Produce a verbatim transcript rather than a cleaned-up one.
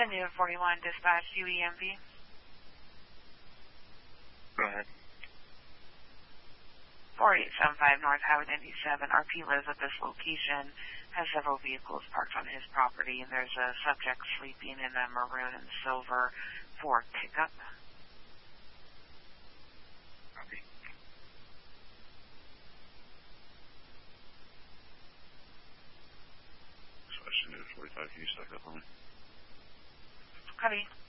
New forty-one dispatch U E M V. Go ahead. four eight seven five North Highway ninety-seven. R P lives at this location, has several vehicles parked on his property, and there's a subject sleeping in a maroon and silver Ford pickup. Copy. Dispatch New forty-five, can you stack up on me? Copy.